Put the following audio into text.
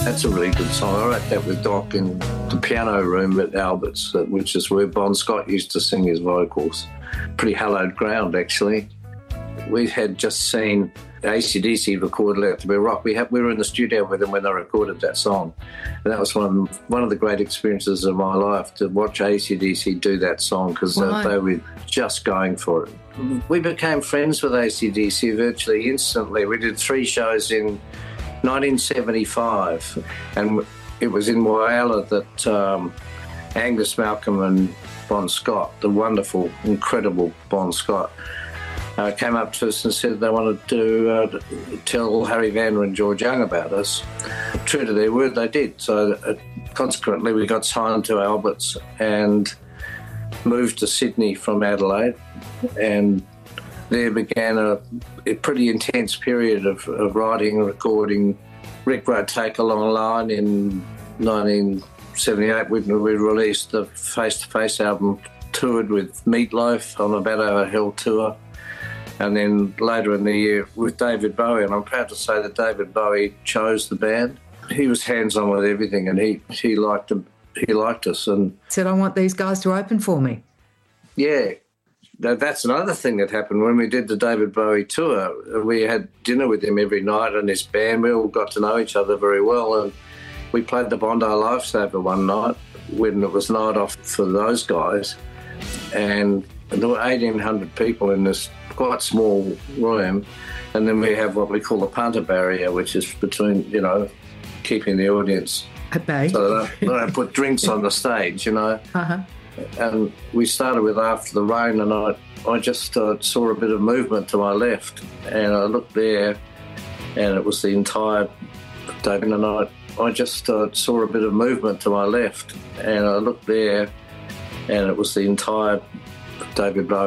That's a really good song. I wrote that with Doc in the piano room at Albert's, which is where Bon Scott used to sing his vocals. Pretty hallowed ground, actually. We had just seen AC/DC record Let There Be Rock. We were in the studio with them when they recorded that song. And that was one of the great experiences of my life, to watch AC/DC do that song, because they were just going for it. We became friends with AC/DC virtually instantly. We did 3 shows in 1975, and it was in Whyalla that Angus Malcolm and Bon Scott, the wonderful, incredible Bon Scott, came up to us and said they wanted to tell Harry Vanda and George Young about us. True to their word, they did. So consequently, we got signed to Albert's and moved to Sydney from Adelaide, and there began a pretty intense period of writing and recording. Rick wrote Take a Long Line in 1978. We released the Face to Face album, toured with Meatloaf on the Bat Over Hell tour, and then later in the year with David Bowie. And I'm proud to say that David Bowie chose the band. He was hands-on with everything, and he liked us and said, I want these guys to open for me. Yeah. That's another thing that happened when we did the David Bowie tour. We had dinner with him every night and his band. We all got to know each other very well, and we played the Bondi Lifesaver one night when it was night off for those guys, and there were 1,800 people in this quite small room, and then we have what we call the punter barrier, which is between, keeping the audience at bay, so they don't put drinks on the stage, Uh-huh. And we started with After the Rain, and I just saw a bit of movement to my left, and I looked there, and it was the entire David, and I just saw a bit of movement to my left, and I looked there, and it was the entire David Bowie